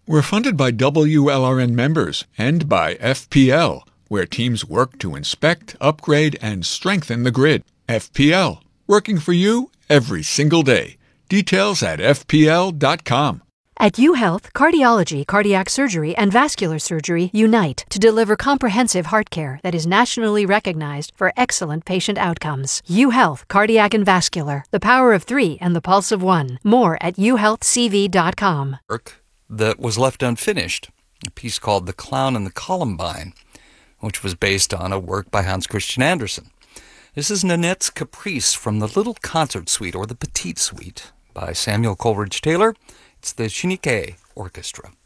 We're funded by WLRN members and by FPL, where teams work to inspect, upgrade, and strengthen the grid. FPL, working for you every single day. Details at fpl.com. At UHealth, cardiology, cardiac surgery, and vascular surgery unite to deliver comprehensive heart care that is nationally recognized for excellent patient outcomes. UHealth, cardiac and vascular, the power of 3 and the pulse of 1. More at uhealthcv.com. Work that was left unfinished, a piece called The Clown and the Columbine, which was based on a work by Hans Christian Andersen. This is Nanette's Caprice from the Little Concert Suite, or the Petite Suite, by Samuel Coleridge Taylor. It's the Chiniquet Orchestra.